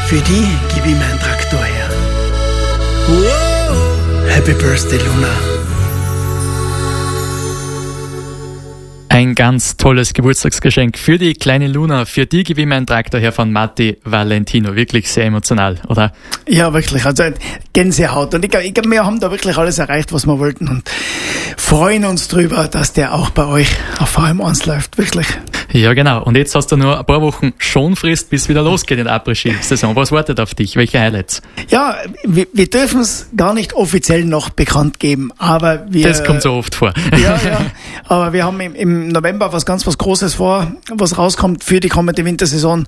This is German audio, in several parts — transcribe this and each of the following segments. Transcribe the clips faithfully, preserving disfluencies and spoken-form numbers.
Für die gebe ich meinen Traktor her. Wow. Happy Birthday, Luna. Ein ganz tolles Geburtstagsgeschenk für die kleine Luna. Für die gebe ich meinen Traktor her von Matti Valentino. Wirklich sehr emotional, oder? Ja, wirklich. Also Gänsehaut. Und ich glaube, ich glaub, wir haben da wirklich alles erreicht, was wir wollten. Und freuen uns drüber, dass der auch bei euch auf V M eins läuft. Wirklich. Ja, genau. Und jetzt hast du nur ein paar Wochen Schonfrist, bis es wieder losgeht in der Après-Ski-Saison. Was wartet auf dich? Welche Highlights? Ja, wir, wir dürfen es gar nicht offiziell noch bekannt geben, aber wir... Das kommt so oft vor. Ja, ja. Aber wir haben im, im November was ganz was Großes vor, was rauskommt für die kommende Wintersaison.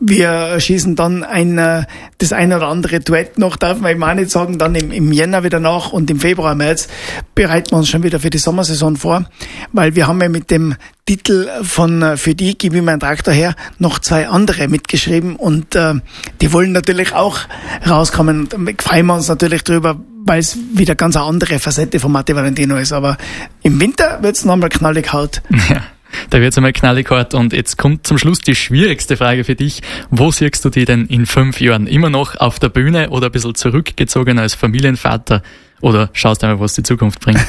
Wir schießen dann ein, das ein oder andere Duett noch, darf man eben auch nicht sagen, dann im, im Jänner wieder nach und im Februar, März bereiten wir uns schon wieder für die Sommersaison vor, weil wir haben ja mit dem Titel von Für die gebe ich meinen Traktor her noch zwei andere mitgeschrieben und äh, die wollen natürlich auch rauskommen und da freuen wir uns natürlich drüber, weil es wieder ganz eine andere Facette von Matti Valentino ist. Aber im Winter wird es nochmal knallig hart. Ja, da wird es einmal knallig hart. Und jetzt kommt zum Schluss die schwierigste Frage für dich. Wo siehst du dich denn in fünf Jahren? Immer noch auf der Bühne oder ein bisschen zurückgezogen als Familienvater? Oder schaust du einmal, was die Zukunft bringt?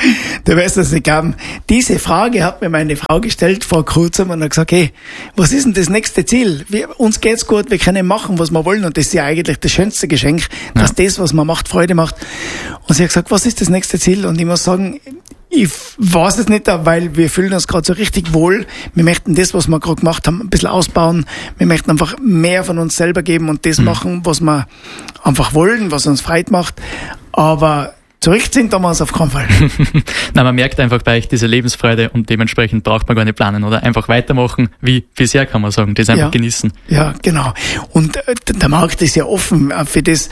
Du weißt das nicht glauben. Diese Frage hat mir meine Frau gestellt vor kurzem und hat gesagt, hey, was ist denn das nächste Ziel? Wir, uns geht's gut, wir können machen, was wir wollen und das ist ja eigentlich das schönste Geschenk, dass ja. das, was man macht, Freude macht. Und sie hat gesagt, was ist das nächste Ziel? Und ich muss sagen, ich weiß es nicht, weil wir fühlen uns gerade so richtig wohl. Wir möchten das, was wir gerade gemacht haben, ein bisschen ausbauen. Wir möchten einfach mehr von uns selber geben und das mhm. machen, was wir einfach wollen, was uns Freude macht. Aber zurückziehen tun wir uns auf keinen Fall. Nein, man merkt einfach bei euch diese Lebensfreude und dementsprechend braucht man gar nicht planen, oder? Einfach weitermachen, wie bisher, kann man sagen. Das einfach ja, genießen. Ja, genau. Und äh, der Markt ist ja offen für das.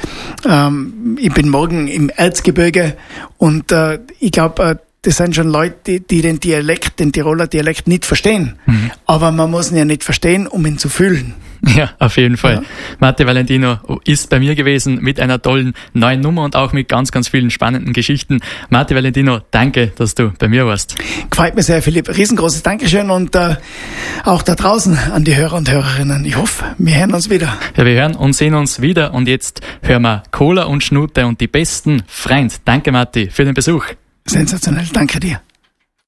Ähm, ich bin morgen im Erzgebirge und äh, ich glaube, äh, das sind schon Leute, die, die den Dialekt, den Tiroler Dialekt nicht verstehen. Mhm. Aber man muss ihn ja nicht verstehen, um ihn zu fühlen. Ja, auf jeden Fall. Ja. Matti Valentino ist bei mir gewesen mit einer tollen neuen Nummer und auch mit ganz, ganz vielen spannenden Geschichten. Matti Valentino, danke, dass du bei mir warst. Gefällt mir sehr, Philipp. Riesengroßes Dankeschön und äh, auch da draußen an die Hörer und Hörerinnen. Ich hoffe, wir hören uns wieder. Ja, wir hören und sehen uns wieder und jetzt hören wir Cola und Schnute und die besten Freund. Danke, Matti, für den Besuch. Sensationell, danke dir.